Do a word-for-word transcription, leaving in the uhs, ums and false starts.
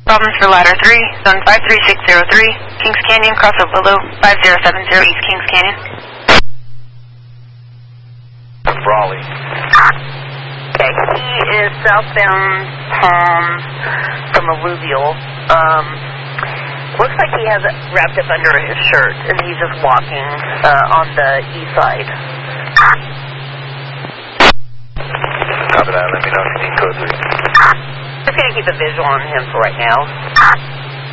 Problems for ladder three, zone five three six zero three, Kings Canyon, crossover below five zero seven zero East Kings Canyon. Brawley. Okay, he is southbound Palms from Alluvial. Um, looks like he has it wrapped up under his shirt, and he's just walking uh, on the east side. Copy that, let me know if you need code three. Just going to keep a visual on him for right now.